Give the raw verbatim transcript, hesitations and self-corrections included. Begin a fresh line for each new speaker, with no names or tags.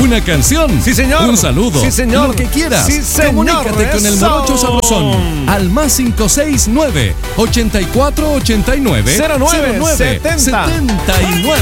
una canción,
sí señor,
un saludo,
sí señor,
lo que quieras.
Sí señor,
comunícate con el Morocho Sabrosón al más cinco seis nueve, ochenta y cuatro ochenta y nueve,
cero nueve setenta
setenta y nueve.